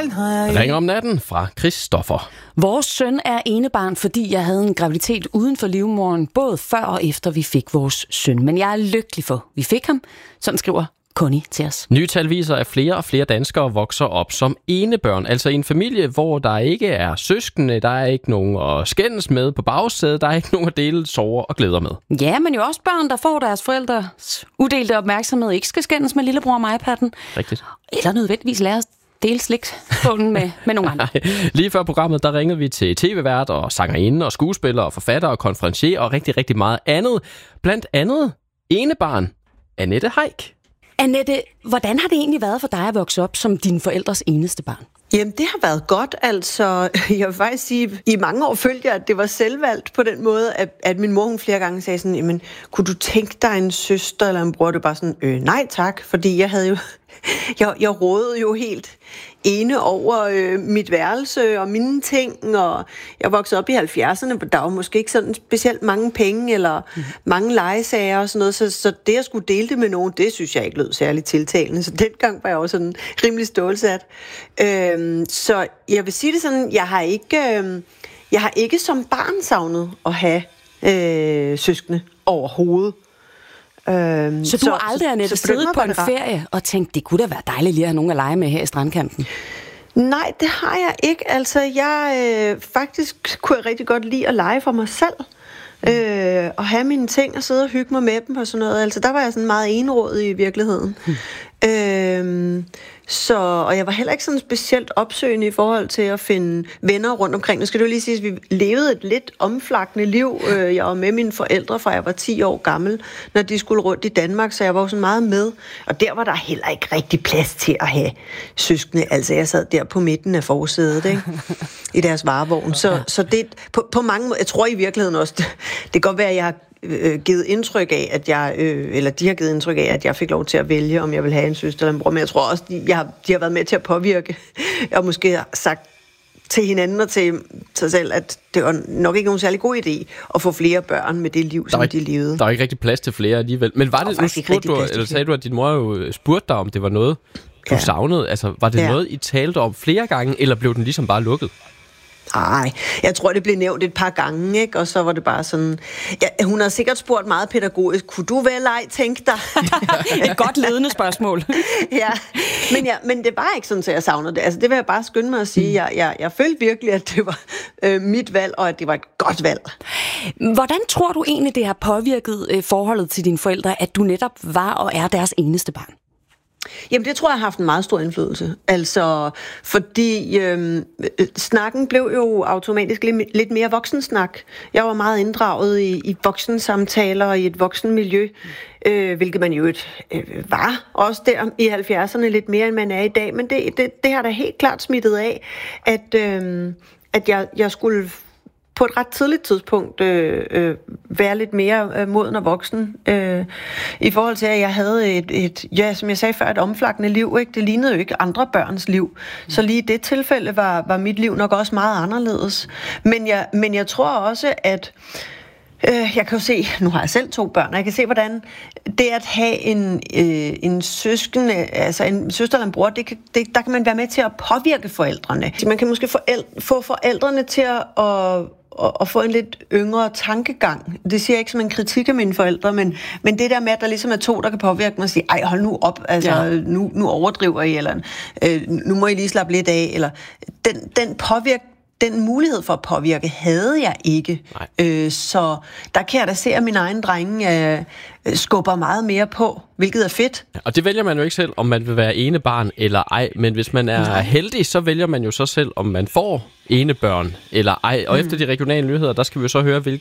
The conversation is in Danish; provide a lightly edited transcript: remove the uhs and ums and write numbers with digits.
Ringer om natten fra Christoffer. Vores søn er enebarn, fordi jeg havde en graviditet uden for livmoderen, både før og efter vi fik vores søn. Men jeg er lykkelig for, vi fik ham. Sådan skriver Connie til os. Nye tal viser, at flere og flere danskere vokser op som enebørn. Altså i en familie, hvor der ikke er søskende, der er ikke nogen at skændes med på bagsædet, der er ikke nogen at dele sorger og glæder med. Ja, men jo også børn, der får deres forældres udelte opmærksomhed, ikke skal skændes med lillebror og iPad'en. Rigtigt. Eller nødvendigvis lære at dele slikskålen med nogle andre. Lige før programmet, der ringede vi til tv-vært og sangerinde og skuespiller og forfatter og konferencier og rigtig, rigtig meget andet. Blandt andet enebarn Annette Heick. Annette, hvordan har det egentlig været for dig at vokse op som dine forældres eneste barn? Jamen, det har været godt. Altså, jeg vil faktisk sige, i mange år følte jeg, at det var selvvalgt på den måde, at min mor hun flere gange sagde sådan, jamen, kunne du tænke dig en søster eller en bror? Det var bare sådan, nej tak, fordi jeg havde jo, jeg rådede jo helt ene over mit værelse og mine ting, og jeg voksede op i 70'erne, hvor der var måske ikke sådan specielt mange penge eller mange legesager og sådan noget, så det at skulle dele det med nogen, det synes jeg ikke lød særligt tiltalende, så dengang var jeg også sådan rimelig stålsat. Så jeg vil sige det sådan, jeg har ikke som barn savnet at have søskende overhovedet. Så du har aldrig, Annette, siddet på en ferie og tænkt, det kunne da være dejligt lige at have nogen at lege med her i strandkanten? Nej, det har jeg ikke. Altså, faktisk kunne jeg rigtig godt lide at lege for mig selv. Og have mine ting og sidde og hygge mig med dem og sådan noget. Altså, der var jeg sådan meget enrådig i virkeligheden. Og jeg var heller ikke sådan specielt opsøgende i forhold til at finde venner rundt omkring. Nu skal du lige sige, at vi levede et lidt omflakkende liv. Jeg var med mine forældre, fra jeg var 10 år gammel, når de skulle rundt i Danmark, så jeg var jo sådan meget med. Og der var der heller ikke rigtig plads til at have søskende. Altså, jeg sad der på midten af forsædet, ikke? I deres varevogn. Så det på mange måder, jeg tror i virkeligheden også, det kan godt være, at jeg har givet indtryk af, at de har givet indtryk af, at jeg fik lov til at vælge, om jeg vil have en søster eller en bror. Men jeg tror også, de har været med til at påvirke, og måske sagt til hinanden og til sig selv, at det var nok ikke nogen særlig god idé at få flere børn med det liv, som de levede. Der er ikke rigtig plads til flere alligevel. Men var det, nu spurgte du, eller sagde du, at din mor jo spurgte dig, om det var noget, du savnede? Altså, var det noget, I talte om flere gange, eller blev den ligesom bare lukket? Nej, jeg tror, det blev nævnt et par gange, ikke? Og så var det bare sådan... Ja, hun har sikkert spurgt meget pædagogisk, kunne du vel ej tænke dig? Et godt ledende spørgsmål. Men det var ikke sådan, at jeg savnede det. Altså, det vil jeg bare skynde mig at sige. Jeg følte virkelig, at det var mit valg, og at det var et godt valg. Hvordan tror du egentlig, det har påvirket forholdet til dine forældre, at du netop var og er deres eneste barn? Jamen, det tror jeg har haft en meget stor indflydelse. Altså, fordi snakken blev jo automatisk lidt mere voksensnak. Jeg var meget inddraget i voksensamtaler og i et voksenmiljø, hvilket man jo var også der i 70'erne lidt mere, end man er i dag. Men det har da helt klart smittet af, at jeg skulle på et ret tidligt tidspunkt være lidt mere moden og voksen. I forhold til, at jeg havde som jeg sagde før, et omflakkende liv. Ikke? Det lignede jo ikke andre børns liv. Så lige i det tilfælde var mit liv nok også meget anderledes. Men jeg tror også, at jeg kan jo se, nu har jeg selv 2 børn, og jeg kan se, hvordan det at have en søskende, altså en søster eller en bror, der kan man være med til at påvirke forældrene. Man kan måske få forældrene til at få en lidt yngre tankegang. Det siger jeg ikke som en kritik af mine forældre, men det der med, at der ligesom er 2, der kan påvirke mig og sige, ej, hold nu op, altså nu overdriver I, eller nu må I lige slappe lidt af, eller den mulighed for at påvirke havde jeg ikke. Så der kan jeg da se, at mine egne drenge skubber meget mere på, hvilket er fedt. Ja, og det vælger man jo ikke selv, om man vil være enebarn eller ej. Men hvis man er heldig, så vælger man jo så selv, om man får enebørn eller ej. Og efter de regionale nyheder, der skal vi jo så høre, hvilke